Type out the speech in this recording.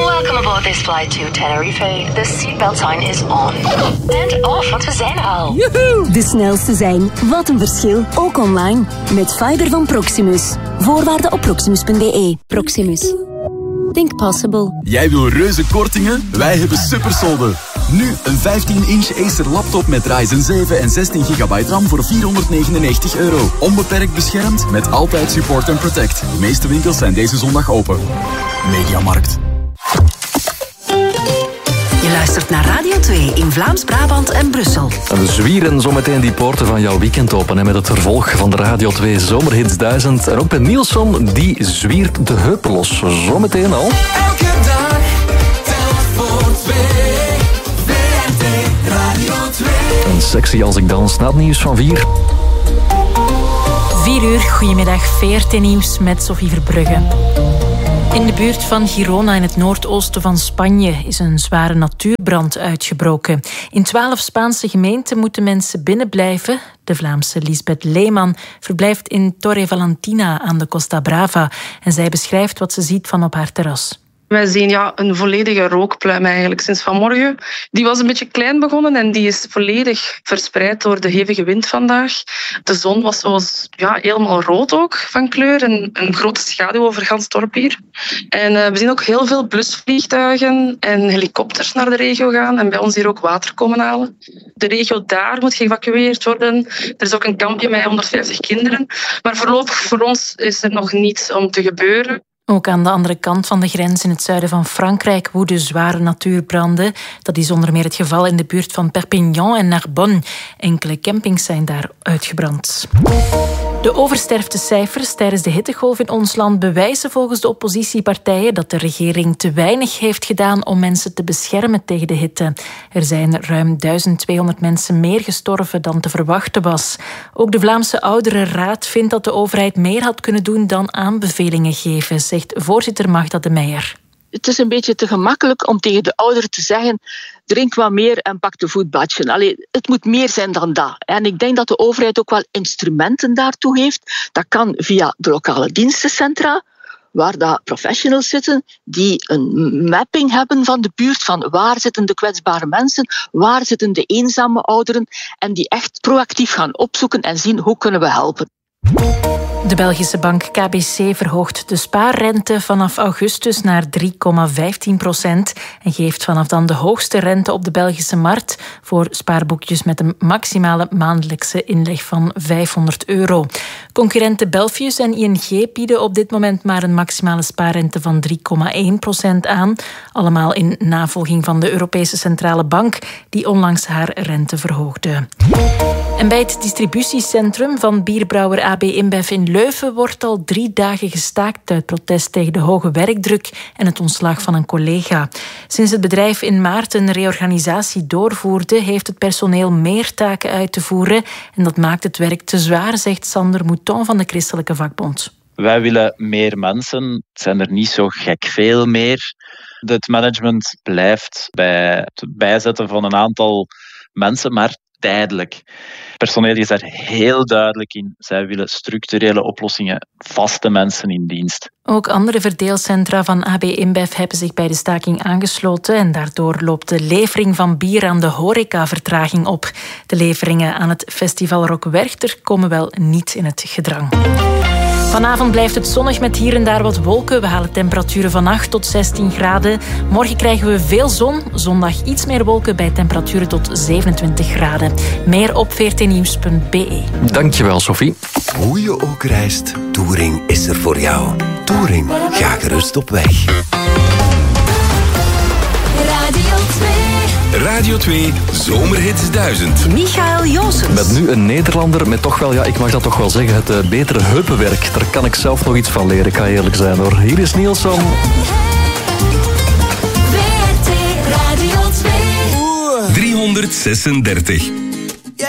Welcome aboard this flight to Tenerife. The seatbelt sign is on. And off, want we zijn er al. Joehoe! De snelste zijn. Wat een verschil. Ook online. Met fiber van Proximus. Voorwaarden op proximus.be. Proximus. Think possible. Jij wil reuze kortingen? Wij hebben supersolden. Nu een 15-inch Acer laptop met Ryzen 7 en 16 GB RAM voor €499. Onbeperkt beschermd met altijd support en protect. De meeste winkels zijn deze zondag open. Mediamarkt. Je luistert naar Radio 2 in Vlaams-Brabant en Brussel. En we zwieren zometeen die poorten van jouw weekend open. En met het vervolg van de Radio 2 Zomerhits 1000. En ook met Nielsen, die zwiert de heup los. Zometeen al. Elke dag telt voor 2. VRT Radio 2. En sexy als ik dans na het nieuws van 4. 4 uur, goedemiddag, VRT Nieuws met Sophie Verbrugge. In de buurt van Girona in het noordoosten van Spanje is een zware natuurbrand uitgebroken. In 12 Spaanse gemeenten moeten mensen binnenblijven. De Vlaamse Lisbeth Leeman verblijft in Torre Valentina aan de Costa Brava en zij beschrijft wat ze ziet van op haar terras. Wij zien een volledige rookpluim eigenlijk sinds vanmorgen. Die was een beetje klein begonnen en die is volledig verspreid door de hevige wind vandaag. De zon was helemaal rood ook van kleur en een grote schaduw over gans dorp hier. En we zien ook heel veel blusvliegtuigen en helikopters naar de regio gaan en bij ons hier ook water komen halen. De regio daar moet geëvacueerd worden. Er is ook een kampje met 150 kinderen. Maar voorlopig voor ons is er nog niets om te gebeuren. Ook aan de andere kant van de grens in het zuiden van Frankrijk woeden zware natuurbranden. Dat is onder meer het geval in de buurt van Perpignan en Narbonne. Enkele campings zijn daar uitgebrand. De oversterftecijfers tijdens de hittegolf in ons land bewijzen volgens de oppositiepartijen dat de regering te weinig heeft gedaan om mensen te beschermen tegen de hitte. Er zijn ruim 1200 mensen meer gestorven dan te verwachten was. Ook de Vlaamse Ouderenraad vindt dat de overheid meer had kunnen doen dan aanbevelingen geven, zegt voorzitter Magda de Meijer. Het is een beetje te gemakkelijk om tegen de ouderen te zeggen: drink wat meer en pak de voetbadje. Allee, het moet meer zijn dan dat. En ik denk dat de overheid ook wel instrumenten daartoe heeft. Dat kan via de lokale dienstencentra, waar dat professionals zitten die een mapping hebben van de buurt, van waar zitten de kwetsbare mensen, waar zitten de eenzame ouderen, en die echt proactief gaan opzoeken en zien hoe kunnen we helpen. De Belgische bank KBC verhoogt de spaarrente vanaf augustus naar 3,15% en geeft vanaf dan de hoogste rente op de Belgische markt voor spaarboekjes met een maximale maandelijkse inleg van €500. Concurrenten Belfius en ING bieden op dit moment maar een maximale spaarrente van 3,1% aan. Allemaal in navolging van de Europese Centrale Bank, die onlangs haar rente verhoogde. En bij het distributiecentrum van bierbrouwer AB InBev in Leuven wordt al 3 dagen gestaakt uit protest tegen de hoge werkdruk en het ontslag van een collega. Sinds het bedrijf in maart een reorganisatie doorvoerde, heeft het personeel meer taken uit te voeren en dat maakt het werk te zwaar, zegt Sander Mouton van de Christelijke Vakbond. Wij willen meer mensen. Het zijn er niet zo gek veel meer. Het management blijft bij het bijzetten van een aantal mensen, maar tijdelijk. Personeel is daar heel duidelijk in. Zij willen structurele oplossingen, vaste mensen in dienst. Ook andere verdeelcentra van AB InBev hebben zich bij de staking aangesloten en daardoor loopt de levering van bier aan de horeca vertraging op. De leveringen aan het festival Rock Werchter komen wel niet in het gedrang. Vanavond blijft het zonnig met hier en daar wat wolken. We halen temperaturen van 8 tot 16 graden. Morgen krijgen we veel zon. Zondag iets meer wolken bij temperaturen tot 27 graden. Meer op vrtnieuws.be. Dankjewel, Sophie. Hoe je ook reist, Touring is er voor jou. Touring, ga gerust op weg. Radio 2 Zomerhits 1000. Michael Joosens. Met nu een Nederlander met toch wel, ik mag dat toch wel zeggen, het betere heupenwerk. Daar kan ik zelf nog iets van leren, ik ga eerlijk zijn hoor. Hier is Nielsen. VRT Radio 2. 336.